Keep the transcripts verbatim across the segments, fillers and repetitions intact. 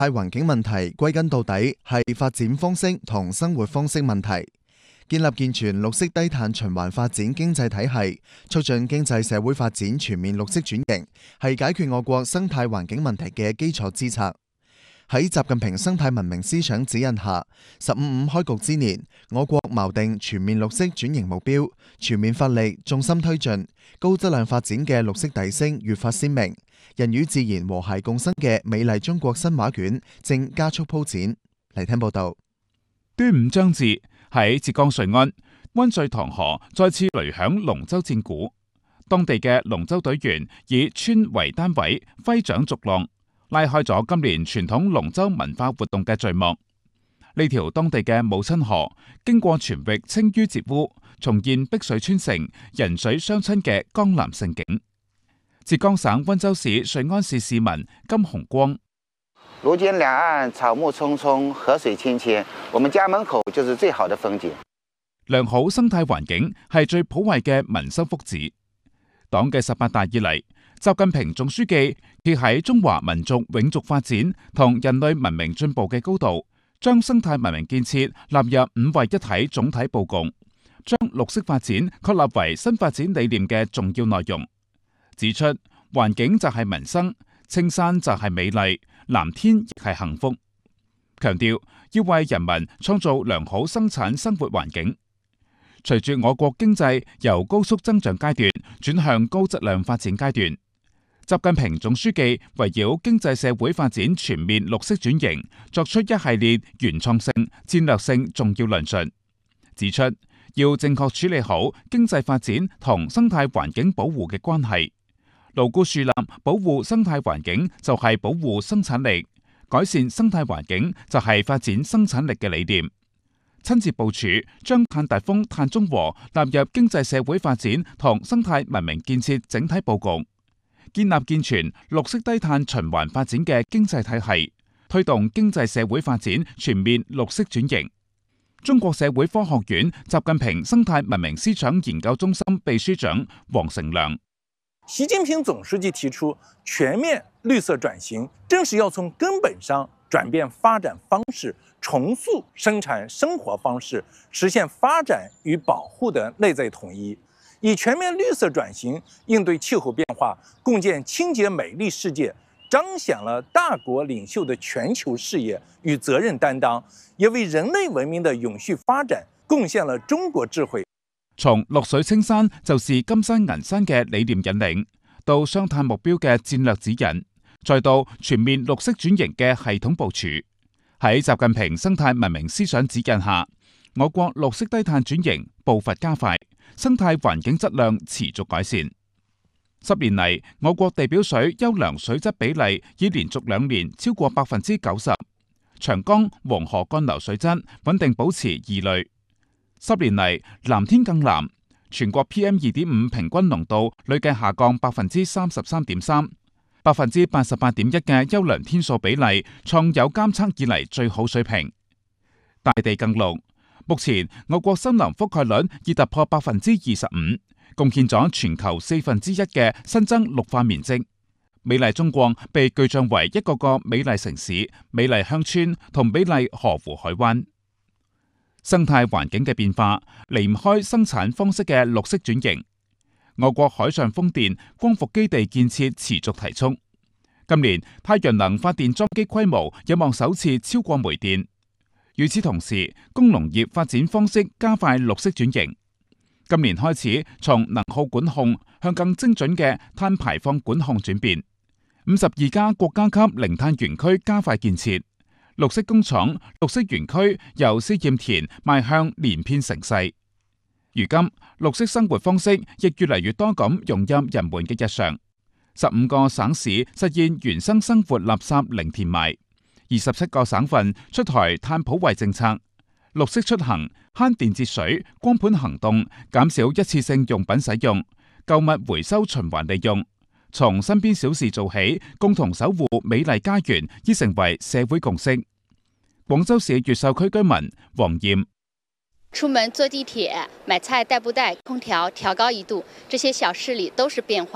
大環境問題歸根到底係發展方式同生活方式問題。建立健全綠色低碳循環發展經濟體系，促進經濟社會發展全面綠色轉型，係解決我國生態環境問題嘅基礎之策。喺習近平生態文明思想指引下，十五五開局之年，我國錨定全面綠色轉型目標，全面發力，重心推進高質量發展嘅綠色提升越發鮮明，人與自然和諧共生嘅美麗中國新畫卷正加速鋪展。嚟聽報道。 端午將至，喺浙江瑞安，溫瑞塘河再次雷響龍舟戰鼓，當地嘅龍舟隊員以村為單位揮槳逐浪，拉開咗今年傳統龍舟文化活動嘅序幕。呢條當地嘅母親河經過全域清淤截污，重現碧水穿城、人水相親嘅江南盛景。浙江省溫州市瑞安市市民金紅光： 如今兩岸草木蔥蔥，河水清清，我們家門口就是最好的風景。 良好生態環境係最普惠嘅民生福祉。黨嘅十八大以嚟，習近平總書記企喺中華民族永續發展同人類文明進步嘅高度，將生態文明建設納入五位一體總體報告，將綠色發展確立為新發展理念嘅重要內容。指出環境就係民生，青山就係美麗，藍天亦係幸福。強調要為人民創造良好生產生活環境。隨住我國經濟由高速增長階段轉向高質量發展階段，習近平總書記圍繞經濟社會發展全面綠色轉型，作出一系列原創性、戰略性重要論述，指出要正確處理好經濟發展同生態環境保護嘅關係，牢固樹立保護生態環境就係保護生產力，改善生態環境就係發展生產力嘅理念。親自部署將碳達峰、碳中和納入經濟社會發展同生態文明建設整體報告，建立健全綠色低碳循環發展嘅經濟體系，推動經濟社會發展全面綠色轉型。中國社會科學院習近平生態文明思想研究中心秘書長黃成良： 習近平總書記提出全面綠色轉型，正是要從根本上轉變發展方式，重塑生產生活方式，實現發展與保護的內在統一，以全面綠色轉型應對氣候變化，共建清潔美麗世界，彰顯了大國領袖的全球視野與責任擔當，也為人類文明的永續發展貢獻了中國智慧。 從綠水青山就是金山銀山嘅理念引領，到雙碳目標嘅戰略指引，再到全面綠色轉型嘅系統部署，喺習近平生態文明思想指引下，我國綠色低碳轉型步伐加快，生態環境質量持續改善。十年嚟，我國地表水優良水質比例已連續兩年超過百分之九十，長江、黃河幹流水質穩定保持二類。十年嚟，藍天更藍，全國 P M 二點五 平均濃度累計下降百分之三十三點三，百分之八十八點一嘅優良天數比例創有監測以嚟最好水平。大地更綠，目前我國森林覆蓋率已突破百分之二十五，貢獻咗全球四分之一嘅新增綠化面積。美麗中國被具象為一個個美麗城市、美麗鄉村同美麗河湖海灣。生態環境嘅變化離唔開生產方式嘅綠色轉型。我國海上風電、光伏基地建設持續提速。今年太陽能發電裝機規模有望首次超過煤電。與此同時，工農業發展方式加快綠色轉型。今年開始，從能耗管控向更精準嘅碳排放管控轉變。五十二家國家級零碳園區加快建設。綠色工廠、綠色園區由試驗田邁向連片成勢。如今，綠色生活方式亦越嚟越多咁融入人們嘅日常。十五個省市實現原生生活垃圾零填埋，二十七個省份出台碳普惠政策。綠色出行、慳電節水、光盤行動、減少一次性用品使用、購物回收循環利用。從身邊小事做起，共同守護美麗家園，已成為社會共識。廣州市越秀區居民黃艷： 出門坐地鐵、買菜帶不帶空調調高一度，這些小事裏都是變化。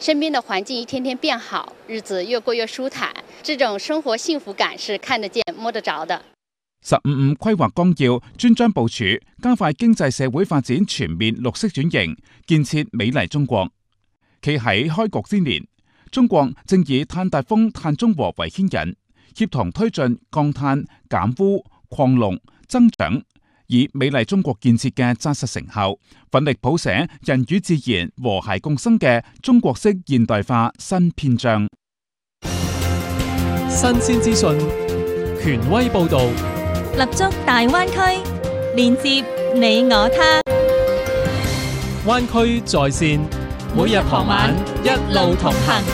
身邊的環境一天天變好，日子越過越舒坦，這種生活幸福感是看得見摸得着的。 十五五規劃綱要專章部署加快經濟社會發展全面綠色轉型，建設美麗中國。企喺開局之年，中國正以碳達峰、碳中和為牽引，協同推進降碳、減污、擴龍、增長，以美麗中國建設嘅紮實成效，奮力譜寫人與自然和諧共生嘅中國式現代化新篇章。 新鮮資訊，權威報導， 立足大灣區，連接你我他。 灣區在線，每日傍晚一路同行。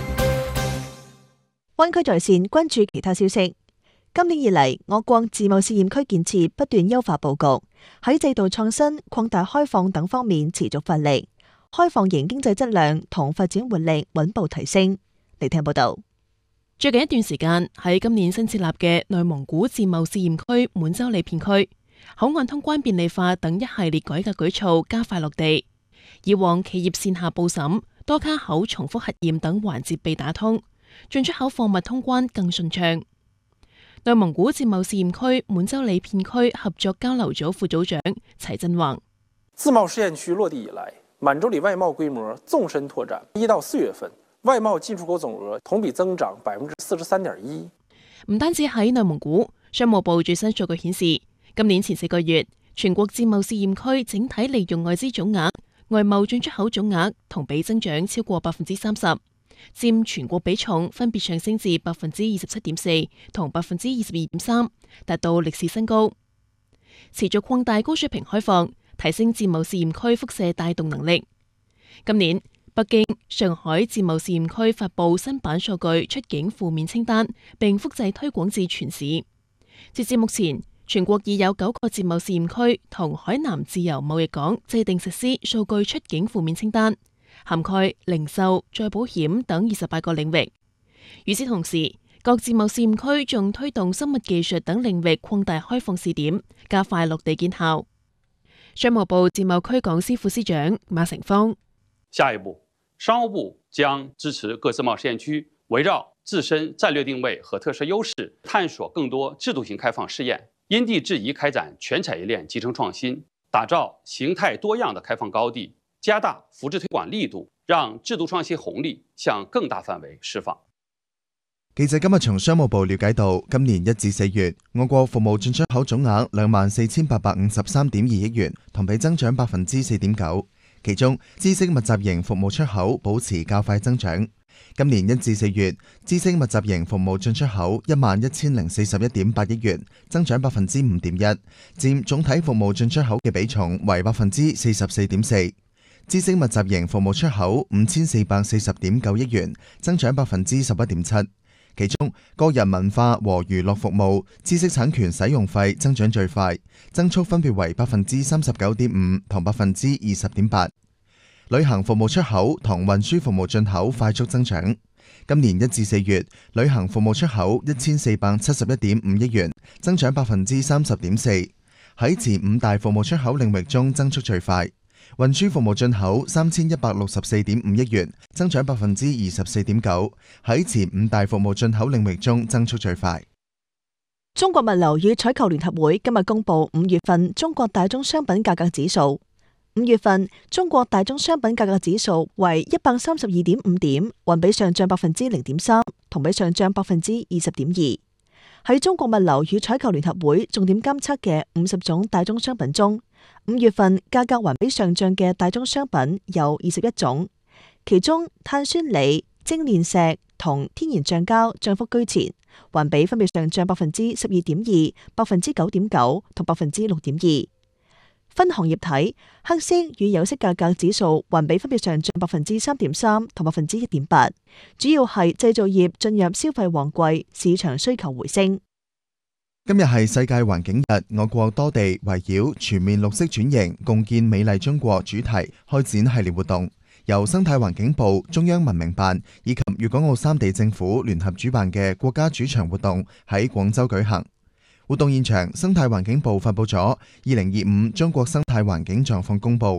灣區在線關注其他消息。今年以嚟，我國自貿試驗區建設不斷優化佈局，喺制度創新、擴大開放等方面持續發力，開放型經濟質量同發展活力穩步提升。嚟聽報道。 最近一段時間，喺今年新設立嘅內蒙古自貿試驗區滿洲里片區，口岸通關便利化等一系列改革舉措加快落地。以往企業線下報審、多卡口重複核驗等環節被打通，進出口貨物通關更順暢。內蒙古自貿試驗區滿洲里片區合作交流組副組長齊振宏： 自貿試驗區落地以來，滿洲里外貿規模縱深拓展，一到四月份，外貿進出口總額同比增長百分之四十三點一。 唔單止喺內蒙古，商務部最新數據顯示，今年前四個月，全國自貿試驗區整體利用外資總額、外貿進出口總額同比增長超過百分之三十。佔全國比重分別上升至百分之二十七點四同百分之二十二點三，達到歷史新高。持續擴大高水平開放，提升自貿試驗區輻射帶動能力。今年，北京、上海自貿試驗區發布新版數據出境負面清單，並複製推廣至全市。截至目前，全國已有九個自貿試驗區同海南自由貿易港制定實施數據出境負面清單，涵蓋零售、再保險等二十八個領域。與此同時，各自貿試驗區仲推動生物技術等領域擴大開放試點，加快落地見效。商務部自貿區講師副司長馬成芳： 下一步，商務部將支持各自貿試驗區圍繞自身戰略定位和特色優勢，探索更多制度性開放試驗，因地制宜開展全產業鏈集成創新，打造形態多樣的開放高地。加大扶持推廣力度，讓制度創新紅利向更大範圍釋放。 記者今日從商務部了解到，今年一至四月，我國服務進出口總額兩萬四千八百五十三點二億元，同比增長百分之四點九。其中，知識密集型服務出口保持較快增長。今年一至四月，知識密集型服務進出口一萬一千零四十一點八億元，增長百分之五點一，佔總體服務進出口嘅比重為百分之四十四點四。知識密集型服務出口五千四百四十點九億元，增長百分之十一點七。其中，個人文化和娛樂服務知識產權使用費增長最快，增速分別為百分之三十九點五同百分之二十點八。旅行服務出口同運輸服務進口快速增長。今年一至四月，旅行服務出口一千四百七十一點五億元，增長百分之三十點四。喺前五大服務出口領域中增速最快。運輸服務進口三千一百六十四點五億元，增長百分之二十四點九，喺前五大服務進口領域中增速最快。 中國物流與採購聯合會今日公布五月份中國大宗商品價格指數。五月份中國大宗商品價格指數為一百三十二點五點，環比上漲百分之零點三，同比上漲百分之二十點二。喺中國物流與採購聯合會重點監測嘅五十種大宗商品中，五月份價格環比上漲嘅大宗商品有二十一種，其中碳酸鋰、精煉石同天然橡膠漲幅居前，環比分別上漲百分之十二點二、百分之九點九同百分之六點二。分行業睇，黑色與有色價格指數環比分別上漲百分之三點三同百分之一點八，主要係製造業進入消費旺季，市場需求回升。 今日係世界環境日，我國多地圍繞全面綠色轉型、共建美麗中國主題開展系列活動，由生態環境部、中央文明辦以及粵港澳三地政府聯合主辦嘅國家主場活動喺廣州舉行。活動現場，生態環境部發佈咗二零二五中國生態環境狀況公佈。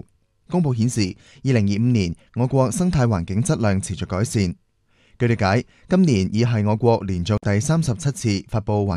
公佈顯示，二零二五年我國生態環境質量持續改善。據了解，今年已係我國連續第三十七次發布環